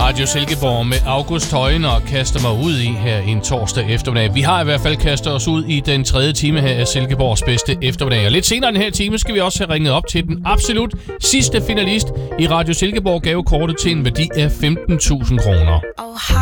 Radio Silkeborg med August Højen og kaster mig ud i her en torsdag eftermiddag. Vi har i hvert fald kastet os ud i den 3. time her af Silkeborgs bedste eftermiddag. Og lidt senere den her time skal vi også have ringet op til den absolut sidste finalist i Radio Silkeborg gavekortet til en værdi af 15.000 kroner.